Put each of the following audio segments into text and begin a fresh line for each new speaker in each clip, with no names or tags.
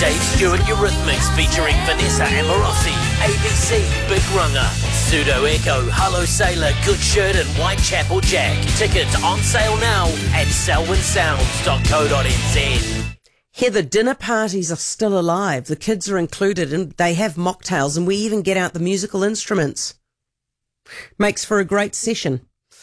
Dave Stewart Eurythmics featuring Vanessa Amorosi, ABC, Big Runga, Pseudo Echo, Hello Sailor, Good Shirt and Whitechapel Jack. Tickets on sale now at selwynsounds.co.nz.
Heather, dinner parties are still alive. The kids are included and they have mocktails and we even get out the musical instruments. Makes for a great session.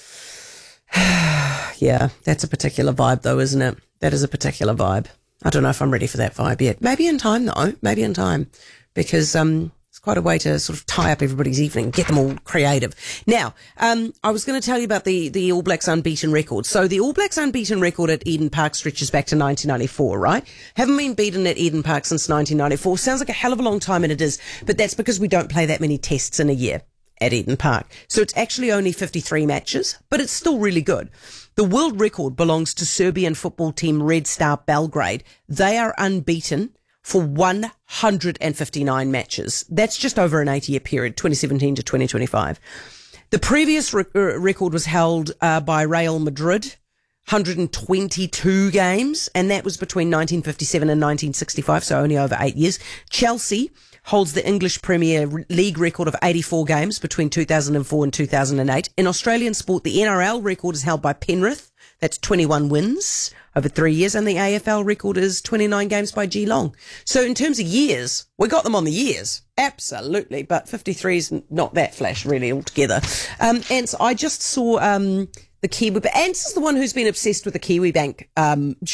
Yeah, that's a particular vibe though, isn't it? That is a particular vibe. I don't know if I'm ready for that vibe yet. Maybe in time though. Maybe in time. Because it's quite a way to sort of tie up everybody's evening, get them all creative. Now, I was going to tell you about the All Blacks unbeaten record. So the All Blacks unbeaten record at Eden Park stretches back to 1994, right? Haven't been beaten at Eden Park since 1994. Sounds like a hell of a long time, and it is. But that's because we don't play that many tests in a year at Eden Park. So it's actually only 53 matches, but it's still really good. The world record belongs to Serbian football team Red Star Belgrade. They are unbeaten for 159 matches. That's just over an 8-year period, 2017 to 2025. The previous record was held by Real Madrid, 122 games, and that was between 1957 and 1965, so only over 8 years. Chelsea holds the English Premier League record of 84 games between 2004 and 2008. In Australian sport, the NRL record is held by Penrith. That's 21 wins over 3 years. And the AFL record is 29 games by Geelong. So in terms of years, we got them on the years. Absolutely. But 53 is not that flash really altogether. And so I just saw, the Kiwi, and this is the one who's been obsessed with the Kiwi Bank,